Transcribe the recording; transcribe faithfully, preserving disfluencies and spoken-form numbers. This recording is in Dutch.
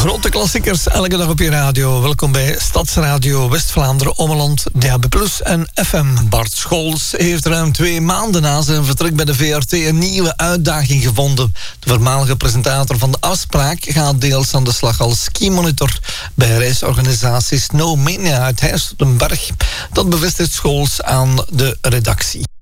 Grote klassiekers, elke dag op je radio. Welkom bij Stadsradio West-Vlaanderen, Ommeland, D A B plus en F M. Bart Scholz heeft ruim twee maanden na zijn vertrek bij de V R T een nieuwe uitdaging gevonden. De voormalige presentator van De Afspraak gaat deels aan de slag als skimonitor bij reisorganisatie Snowmania uit Heijs tot den Berg. Dat bevestigt Scholz aan de redactie.